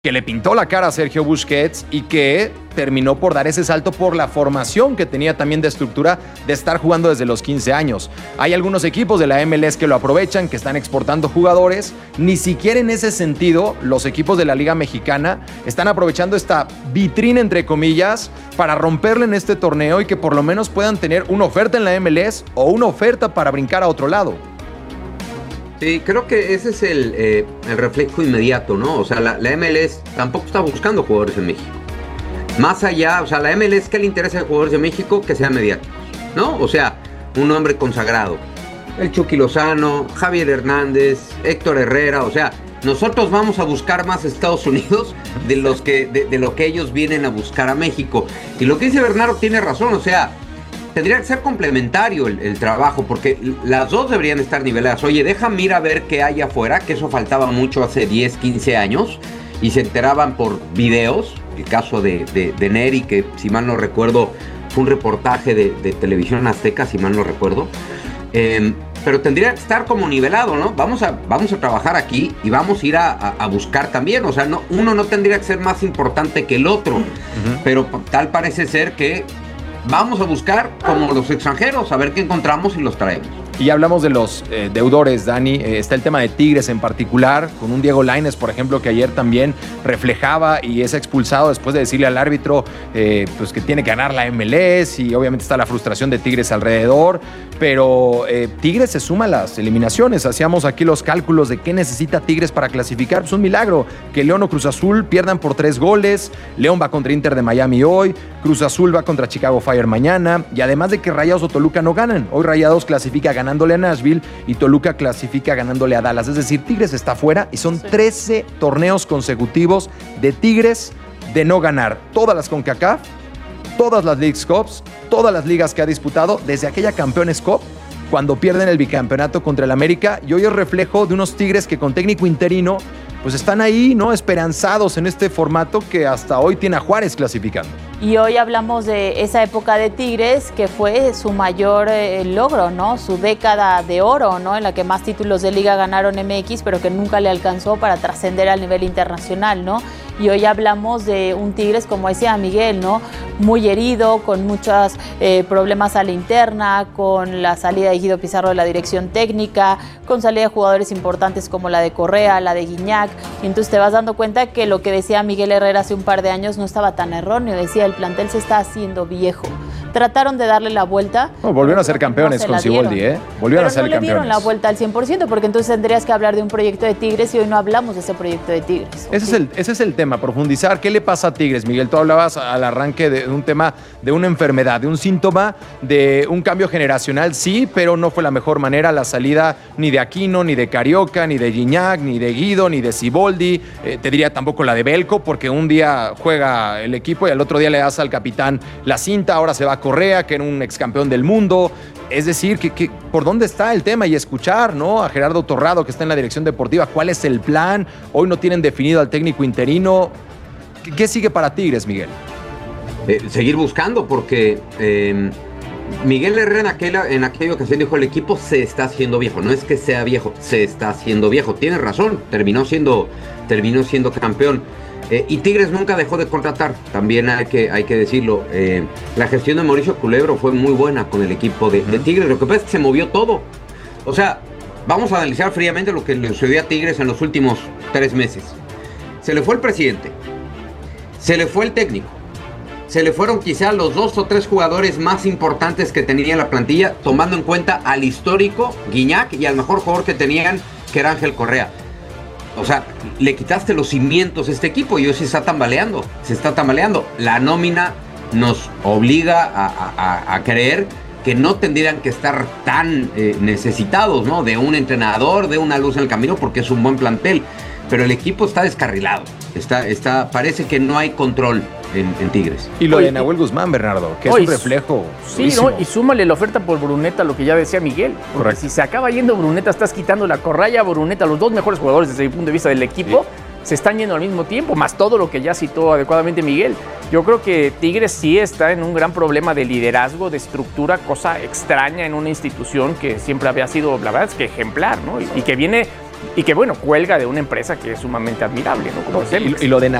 que le pintó la cara a Sergio Busquets y que terminó por dar ese salto por la formación que tenía también de estructura de estar jugando desde los 15 años. Hay algunos equipos de la MLS que lo aprovechan, que están exportando jugadores. Ni siquiera en ese sentido los equipos de la Liga Mexicana están aprovechando esta vitrina, entre comillas, para romperle en este torneo y que por lo menos puedan tener una oferta en la MLS o una oferta para brincar a otro lado. Sí, creo que ese es el reflejo inmediato, ¿no? O sea, la MLS tampoco está buscando jugadores en México. Más allá, o sea, la MLS, ¿qué le interesa a jugadores de México? Que sean mediáticos, ¿no? O sea, un hombre consagrado. El Chucky Lozano, Javier Hernández, Héctor Herrera, o sea, nosotros vamos a buscar más Estados Unidos de lo que ellos vienen a buscar a México. Y lo que dice Bernardo tiene razón, o sea, tendría que ser complementario el trabajo, porque las dos deberían estar niveladas. Oye, déjame ir a ver qué hay afuera, que eso faltaba mucho hace 10, 15 años, y se enteraban por videos. El caso de Neri, que si mal no recuerdo, fue un reportaje de Televisión Azteca, si mal no recuerdo. Pero tendría que estar como nivelado, ¿no? Vamos a trabajar aquí y vamos a ir a buscar también. O sea, uno no tendría que ser más importante que el otro, pero tal parece ser que vamos a buscar como los extranjeros, a ver qué encontramos y los traemos. Y hablamos de los deudores, Dani. Está el tema de Tigres en particular, con un Diego Lainez, por ejemplo, que ayer también reflejaba y es expulsado después de decirle al árbitro pues que tiene que ganar la MLS, y obviamente está la frustración de Tigres alrededor. Pero Tigres se suma a las eliminaciones. Hacíamos aquí los cálculos de qué necesita Tigres para clasificar. Pues un milagro que León o Cruz Azul pierdan por 3 goles. León va contra Inter de Miami hoy. Cruz Azul va contra Chicago Fire mañana. Y además de que Rayados o Toluca no ganan. Hoy Rayados clasifica ganándole a Nashville y Toluca clasifica ganándole a Dallas. Es decir, Tigres está fuera y son 13 torneos consecutivos de Tigres de no ganar. Todas las CONCACAF, todas las Leagues Cups, todas las ligas que ha disputado desde aquella Campeones Cup, cuando pierden el bicampeonato contra el América. Y hoy es reflejo de unos Tigres que con técnico interino pues están ahí, ¿no? Esperanzados en este formato que hasta hoy tiene a Juárez clasificando. Y hoy hablamos de esa época de Tigres que fue su mayor logro, ¿no? Su década de oro, ¿no? En la que más títulos de liga ganaron MX, pero que nunca le alcanzó para trascender al nivel internacional, ¿no? Y hoy hablamos de un Tigres, como decía Miguel, ¿no? Muy herido, con muchos problemas a la interna, con la salida de Guido Pizarro de la dirección técnica, con salida de jugadores importantes como la de Correa, la de Guiñac. Y entonces te vas dando cuenta que lo que decía Miguel Herrera hace un par de años no estaba tan erróneo. Decía, el plantel se está haciendo viejo. Trataron de darle la vuelta. No, volvieron a ser campeones con Siboldi, ¿eh? Volvieron a ser campeones. Pero no le dieron la vuelta al 100%, porque entonces tendrías que hablar de un proyecto de Tigres y hoy no hablamos de ese proyecto de Tigres. Ese es el tema, profundizar. ¿Qué le pasa a Tigres, Miguel? Tú hablabas al arranque de un tema, de una enfermedad, de un síntoma, de un cambio generacional, sí, pero no fue la mejor manera la salida ni de Aquino, ni de Carioca, ni de Guiñac, ni de Guido, ni de Siboldi. Te diría tampoco la de Belko, porque un día juega el equipo y al otro día le das al capitán la cinta. Ahora se va a Correa, que era un ex campeón del mundo. Es decir, que por dónde está el tema y escuchar, ¿no? A Gerardo Torrado, que está en la dirección deportiva. ¿Cuál es el plan? Hoy no tienen definido al técnico interino. ¿Qué sigue para Tigres, Miguel? Seguir buscando, porque Miguel Herrera en aquella ocasión dijo: el equipo se está haciendo viejo. No es que sea viejo, se está haciendo viejo. Tiene razón, terminó siendo campeón. Y Tigres nunca dejó de contratar, también hay que decirlo. La gestión de Mauricio Culebro fue muy buena con el equipo de Tigres. Lo que pasa es que se movió todo. O sea, vamos a analizar fríamente lo que le sucedió a Tigres en los últimos 3 meses. Se le fue el presidente, se le fue el técnico, se le fueron quizá los 2 o 3 jugadores más importantes que tenía la plantilla, tomando en cuenta al histórico Guiñac y al mejor jugador que tenían, que era Ángel Correa. O sea, le quitaste los cimientos a este equipo y hoy se está tambaleando. La nómina nos obliga a creer que no tendrían que estar tan necesitados, ¿no? De un entrenador, de una luz en el camino, porque es un buen plantel. Pero el equipo está descarrilado. Parece que no hay control en Tigres. Y lo de Nahuel Guzmán, Bernardo, que es un reflejo. Sí, ¿no? Y súmale la oferta por Bruneta, lo que ya decía Miguel. Porque correcto, si se acaba yendo Bruneta, estás quitando la Correa, Bruneta, los 2 mejores jugadores desde mi punto de vista del equipo, se están yendo al mismo tiempo, más todo lo que ya citó adecuadamente Miguel. Yo creo que Tigres sí está en un gran problema de liderazgo, de estructura, cosa extraña en una institución que siempre había sido, la verdad es que ejemplar, ¿no? Y que viene y que bueno, cuelga de una empresa que es sumamente admirable, ¿no? Como Cemex. Y lo de